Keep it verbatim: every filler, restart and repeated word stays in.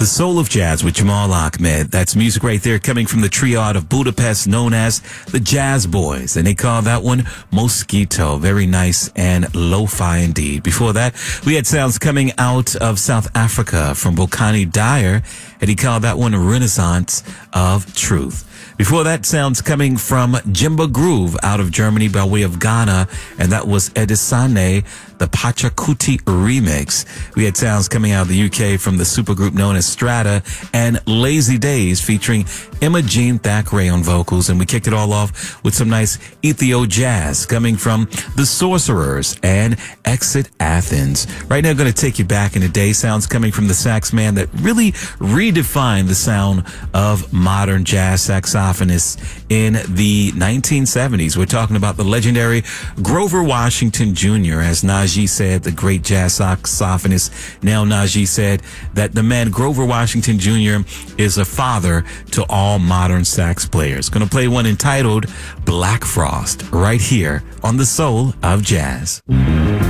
The Soul of Jazz with Jamal Ahmed. That's music right there coming from the trio out of Budapest known as the Jazz Boys. And they call that one Mosquito. Very nice and lo-fi indeed. Before that, we had sounds coming out of South Africa from Bokani Dyer. And he called that one Renaissance of Truth. Before that, sounds coming from Jimba Groove out of Germany by way of Ghana, and that was Edisane, the Pachakuti remix. We had sounds coming out of the U K from the supergroup known as Strata and Lazy Days featuring Emma Jean Thackeray on vocals, and we kicked it all off with some nice Ethio jazz coming from The Sorcerers and Exit Athens. Right now, going to take you back in the day. Sounds coming from the sax man that really redefined the sound of modern jazz saxophonists in the nineteen seventies. We're talking about the legendary Grover Washington Junior As Najee said, the great jazz saxophonist. Now Najee said that the man Grover Washington Junior is a father to all modern sax players. Going to play one entitled Black Frost right here on The Soul of Jazz.